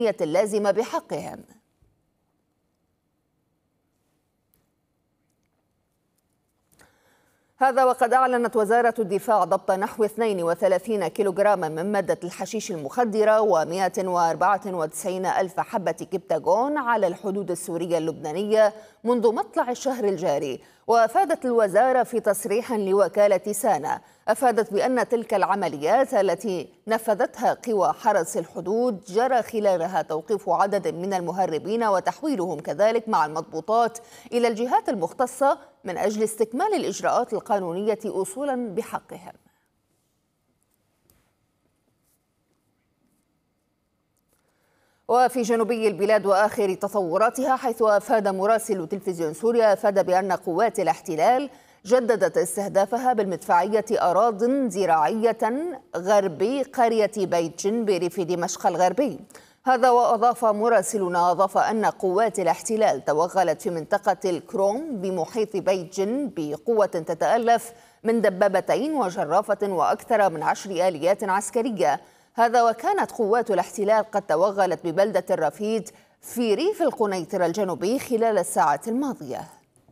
اللازمة بحقهم. هذا وقد أعلنت وزارة الدفاع ضبط نحو 32 كيلوغراما من مادة الحشيش المخدرة و194 ألف حبة كبتاغون على الحدود السورية اللبنانية منذ مطلع الشهر الجاري. وأفادت الوزارة في تصريح لوكالة سانا بأن تلك العمليات التي نفذتها قوى حرس الحدود جرى خلالها توقيف عدد من المهربين وتحويلهم كذلك مع المضبوطات إلى الجهات المختصة من أجل استكمال الإجراءات القانونية أصولا بحقهم. وفي جنوبي البلاد وآخر تطوراتها، حيث أفاد مراسل تلفزيون سوريا بأن قوات الاحتلال جددت استهدافها بالمدفعية أراضٍ زراعية غربي قرية بيتجن بريف دمشق الغربي. هذا وأضاف مراسلنا أن قوات الاحتلال توغلت في منطقة الكروم بمحيط بيتجن بقوة تتألف من دبابتين وجرافة وأكثر من 10 آليات عسكرية. هذا وكانت قوات الاحتلال قد توغلت ببلدة الرفيد في ريف القنيطرة الجنوبي خلال الساعات الماضية.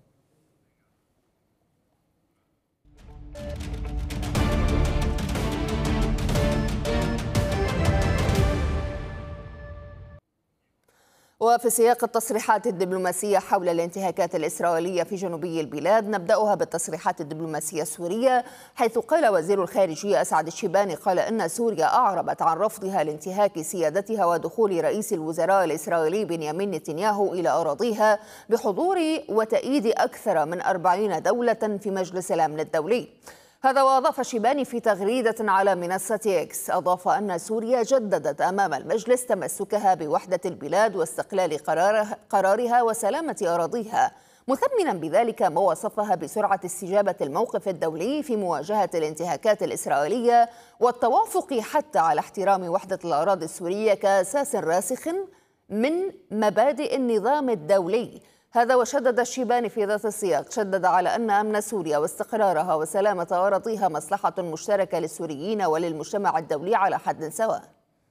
وفي سياق التصريحات الدبلوماسية حول الانتهاكات الإسرائيلية في جنوبي البلاد، نبدأها بالتصريحات الدبلوماسية السورية، حيث قال وزير الخارجية أسعد الشيباني أن سوريا أعربت عن رفضها لانتهاك سيادتها ودخول رئيس الوزراء الإسرائيلي بنيامين نتنياهو إلى أراضيها بحضور وتأييد أكثر من 40 دولة في مجلس الأمن الدولي. هذا وأضاف الشيباني في تغريدة على منصة إكس، أن سوريا جددت أمام المجلس تمسكها بوحدة البلاد واستقلال قرارها وسلامة أراضيها، مثمنا بذلك ما وصفها بسرعة استجابة الموقف الدولي في مواجهة الانتهاكات الإسرائيلية والتوافق حتى على احترام وحدة الأراضي السورية كأساس راسخ من مبادئ النظام الدولي. هذا وشدد الشيباني في ذات السياق على أن أمن سوريا واستقرارها وسلامة أراضيها مصلحة مشتركة للسوريين وللمجتمع الدولي على حد سواء.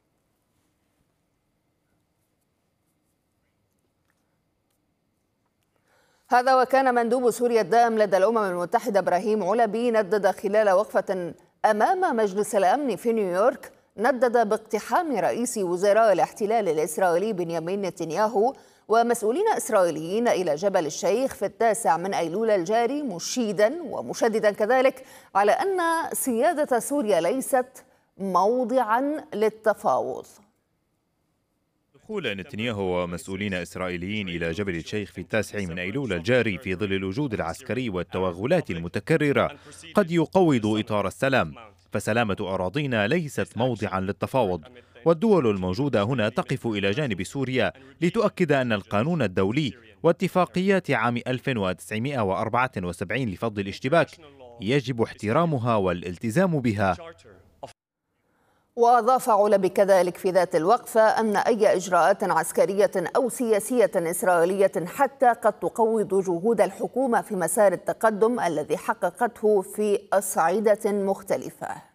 هذا وكان مندوب سوريا الدائم لدى الأمم المتحدة إبراهيم علبي ندد خلال وقفة أمام مجلس الأمن في نيويورك باقتحام رئيس وزراء الاحتلال الإسرائيلي بنيامين نتنياهو ومسؤولين إسرائيليين إلى جبل الشيخ في 9 أيلول الجاري، مشددا كذلك على أن سيادة سوريا ليست موضعا للتفاوض. دخول نتنياهو ومسؤولين إسرائيليين إلى جبل الشيخ في 9 أيلول الجاري في ظل الوجود العسكري والتوغلات المتكررة قد يقوض إطار السلام، فسلامة أراضينا ليست موضعا للتفاوض، والدول الموجودة هنا تقف إلى جانب سوريا لتؤكد أن القانون الدولي واتفاقيات عام 1974 لفض الاشتباك يجب احترامها والالتزام بها. وأضاف علبي كذلك في ذات الوقفة أن أي إجراءات عسكرية أو سياسية إسرائيلية حتى قد تقوض جهود الحكومة في مسار التقدم الذي حققته في أصعدة مختلفة.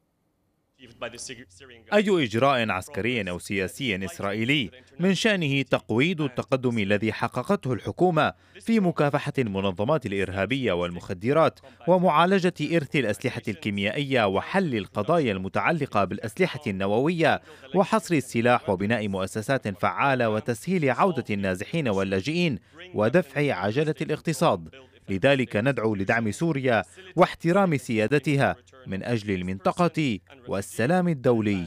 أي إجراء عسكري أو سياسي إسرائيلي من شأنه تقويض التقدم الذي حققته الحكومة في مكافحة المنظمات الإرهابية والمخدرات ومعالجة إرث الأسلحة الكيميائية وحل القضايا المتعلقة بالأسلحة النووية وحصر السلاح وبناء مؤسسات فعالة وتسهيل عودة النازحين واللاجئين ودفع عجلة الاقتصاد. لذلك ندعو لدعم سوريا واحترام سيادتها من أجل المنطقة والسلام الدولي.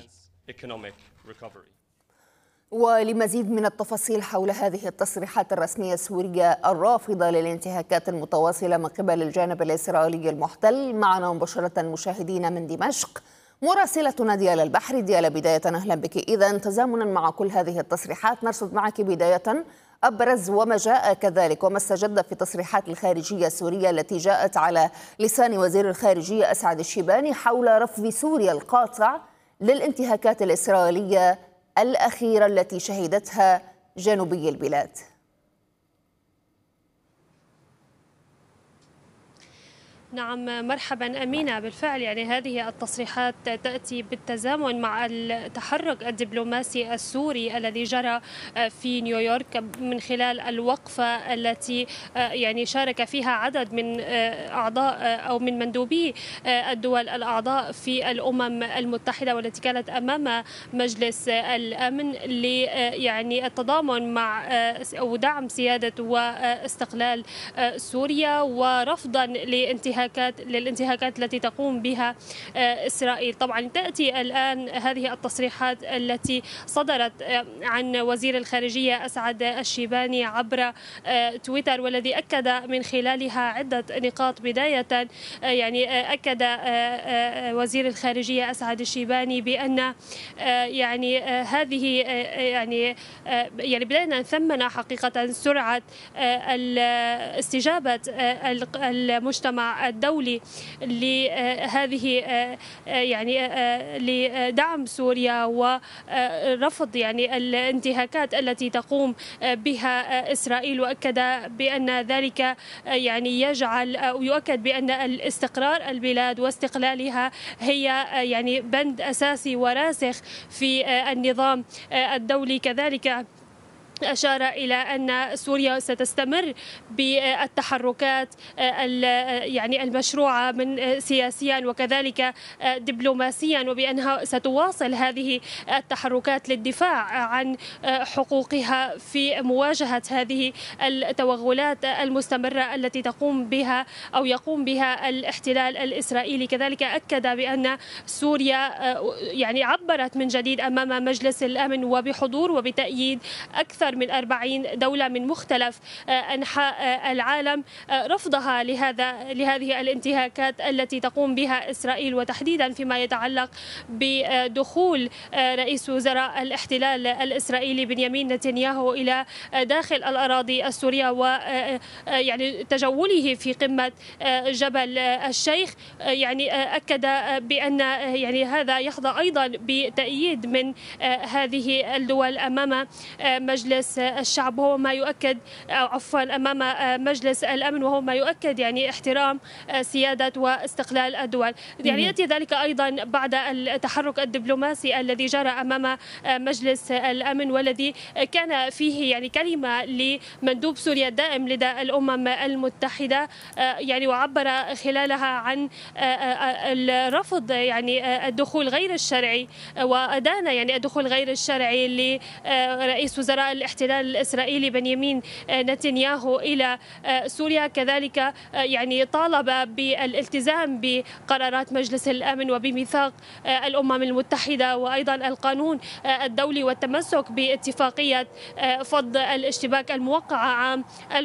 ولمزيد من التفاصيل حول هذه التصريحات الرسمية السورية الرافضة للانتهاكات المتواصلة من قبل الجانب الإسرائيلي المحتل، معنا مباشرة مشاهدين من دمشق مراسلتنا ديال البحر. ديال، بداية أهلا بك. إذا تزامنا مع كل هذه التصريحات نرصد معك بداية أبرز وما جاء كذلك وما استجد في تصريحات الخارجية السورية التي جاءت على لسان وزير الخارجية أسعد الشيباني حول رفض سوريا القاطع للانتهاكات الإسرائيلية الأخيرة التي شهدتها جنوبي البلاد. نعم، مرحبا أمينة. بالفعل يعني هذه التصريحات تأتي بالتزامن مع التحرك الدبلوماسي السوري الذي جرى في نيويورك من خلال الوقفة التي يعني شارك فيها عدد من أعضاء أو من مندوبي الدول الأعضاء في الأمم المتحدة، والتي كانت أمام مجلس الأمن يعني التضامن مع أو دعم سيادة واستقلال سوريا ورفضا للانتهاكات التي تقوم بها إسرائيل. طبعا تأتي الآن هذه التصريحات التي صدرت عن وزير الخارجية أسعد الشيباني عبر تويتر، والذي أكد من خلالها عدة نقاط. بداية يعني أكد وزير الخارجية أسعد الشيباني بأن يعني هذه يعني بدأنا ثمن حقيقة سرعة استجابة المجتمع الدولي لهذه يعني لدعم سوريا ورفض يعني الانتهاكات التي تقوم بها إسرائيل، وأكد بأن ذلك يعني يجعل أو يؤكد بأن الاستقرار البلاد واستقلالها هي يعني بند أساسي وراسخ في النظام الدولي. كذلك أشار إلى أن سوريا ستستمر بالتحركات يعني المشروعة من سياسيا وكذلك دبلوماسيا، وبأنها ستواصل هذه التحركات للدفاع عن حقوقها في مواجهة هذه التوغلات المستمرة التي تقوم بها أو يقوم بها الاحتلال الإسرائيلي. كذلك أكد بأن سوريا يعني عبرت من جديد أمام مجلس الأمن وبحضور وبتأييد أكثر من 40 دولة من مختلف أنحاء العالم رفضها لهذه الانتهاكات التي تقوم بها إسرائيل، وتحديدا فيما يتعلق بدخول رئيس وزراء الاحتلال الإسرائيلي بنيامين نتنياهو إلى داخل الأراضي السورية ويعني تجوله في قمة جبل الشيخ. يعني أكد بأن يعني هذا يحظى أيضا بتأييد من هذه الدول أمام مجلس الشعب، وهو ما يؤكد عفوا أمام مجلس الأمن، وهو ما يؤكد يعني احترام سيادة واستقلال الدول. يعني يأتي ذلك أيضا بعد التحرك الدبلوماسي الذي جرى أمام مجلس الأمن، والذي كان فيه يعني كلمة لمندوب سوريا الدائم لدى الأمم المتحدة، يعني وعبر خلالها عن الرفض يعني الدخول غير الشرعي، وأدان يعني الدخول غير الشرعي لرئيس وزراء الاحتلال الإسرائيلي بنيامين نتنياهو إلى سوريا. كذلك يعني طالب بالالتزام بقرارات مجلس الأمن وبميثاق الأمم المتحدة وأيضا القانون الدولي، والتمسك باتفاقية فض الاشتباك الموقعة عام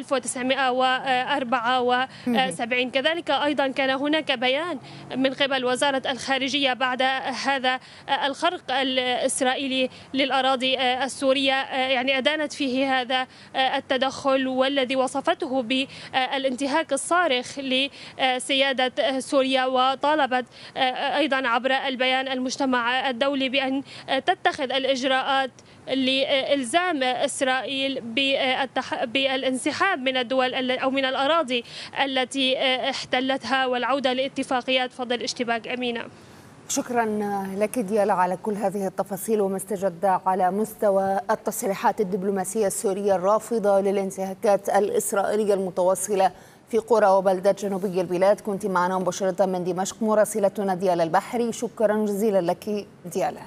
1974. كذلك أيضا كان هناك بيان من قبل وزارة الخارجية بعد هذا الخرق الإسرائيلي للأراضي السورية، يعني أدانت فيه هذا التدخل والذي وصفته بالانتهاك الصارخ لسيادة سوريا، وطالبت أيضا عبر البيان المجتمع الدولي بأن تتخذ الإجراءات لإلزام إسرائيل بالانسحاب من الدول أو من الأراضي التي احتلتها والعودة لاتفاقيات فض الاشتباك. أمينة، شكرا لك ديالا على كل هذه التفاصيل وما استجد على مستوى التصريحات الدبلوماسية السورية الرافضة للانتهاكات الإسرائيلية المتواصلة في قرى وبلدات جنوبي البلاد. كنت معنا مباشرة من دمشق مراسلتنا ديالا البحري. شكرا جزيلا لك ديالا.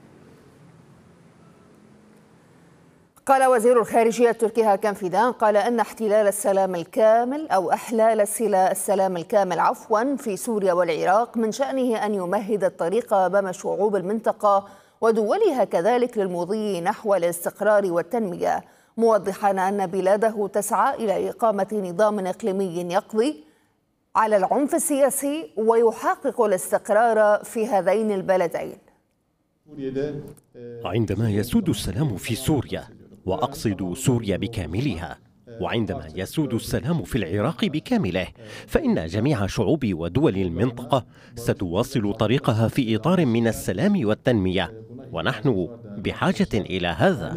قال وزير الخارجية التركي هاكان فيدان قال أن احتلال السلام الكامل أو إحلال السلام الكامل في سوريا والعراق من شأنه أن يمهد الطريق أمام شعوب المنطقة ودولها كذلك للمضي نحو الاستقرار والتنمية، موضحا أن بلاده تسعى إلى إقامة نظام إقليمي يقضي على العنف السياسي ويحقق الاستقرار في هذين البلدين. عندما يسود السلام في سوريا، وأقصد سوريا بكاملها، وعندما يسود السلام في العراق بكامله، فإن جميع شعوب ودول المنطقة ستواصل طريقها في إطار من السلام والتنمية، ونحن بحاجة إلى هذا.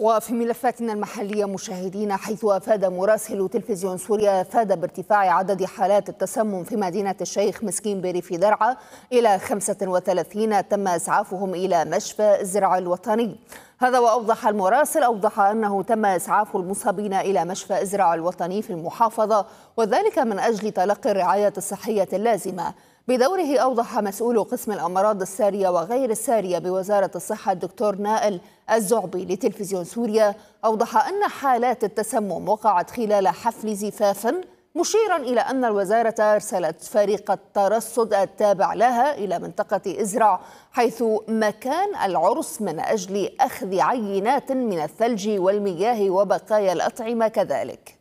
وفي ملفاتنا المحلية مشاهدينا، حيث أفاد مراسل تلفزيون سوريا بارتفاع عدد حالات التسمم في مدينة الشيخ مسكين بريف درعا إلى 35 تم إسعافهم إلى مشفى إزرع الوطني. هذا وأوضح المراسل أنه تم إسعاف المصابين إلى مشفى إزرع الوطني في المحافظة، وذلك من أجل تلقي الرعاية الصحية اللازمة. بدوره أوضح مسؤول قسم الأمراض السارية وغير السارية بوزارة الصحة الدكتور نائل الزعبي لتلفزيون سوريا أن حالات التسمم وقعت خلال حفل زفاف، مشيرا إلى أن الوزارة أرسلت فريق الترصد التابع لها إلى منطقة إزرع حيث مكان العرس من أجل أخذ عينات من الثلج والمياه وبقايا الأطعمة كذلك.